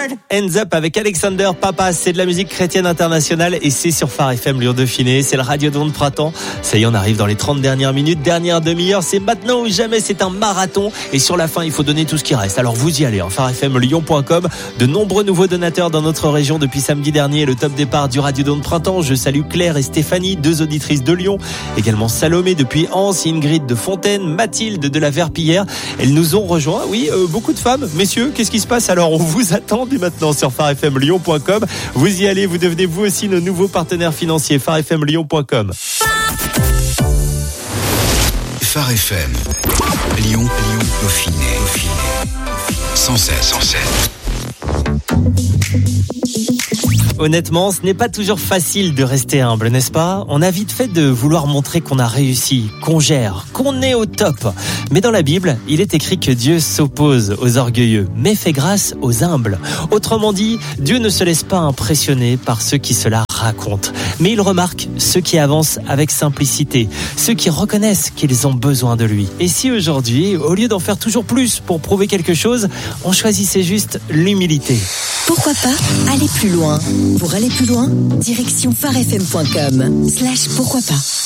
Hands Up avec Alexander Papa, c'est de la musique chrétienne internationale et c'est sur Phare FM Lyon Dauphiné, c'est le Radiodon de printemps. Ça y est, on arrive dans les 30 dernières minutes, dernière demi-heure, c'est maintenant ou jamais, c'est un marathon et sur la fin, il faut donner tout ce qui reste. Alors vous y allez, pharefmlyon.com, de nombreux nouveaux donateurs dans notre région depuis samedi dernier, le top départ du Radiodon de printemps. Je salue Claire et Stéphanie, 2 auditrices de Lyon, également Salomé depuis Anse, Ingrid de Fontaine, Mathilde de la Verpillière. Elles nous ont rejoint, beaucoup de femmes. Messieurs, qu'est-ce qui se passe? Alors on vous attend dès maintenant sur pharefmlyon.com. Vous y allez, vous devenez vous aussi nos nouveaux partenaires financiers. pharefmlyon.com. Phare FM, Lyon, Dauphiné, 116. Honnêtement, ce n'est pas toujours facile de rester humble, n'est-ce pas? On a vite fait de vouloir montrer qu'on a réussi, qu'on gère, qu'on est au top. Mais dans la Bible, il est écrit que Dieu s'oppose aux orgueilleux, mais fait grâce aux humbles. Autrement dit, Dieu ne se laisse pas impressionner par ceux qui se la racontent. Mais il remarque ceux qui avancent avec simplicité, ceux qui reconnaissent qu'ils ont besoin de lui. Et si aujourd'hui, au lieu d'en faire toujours plus pour prouver quelque chose, on choisissait juste l'humilité? Pourquoi pas aller plus loin? Pour aller plus loin, direction pharefm.com/pourquoi pas.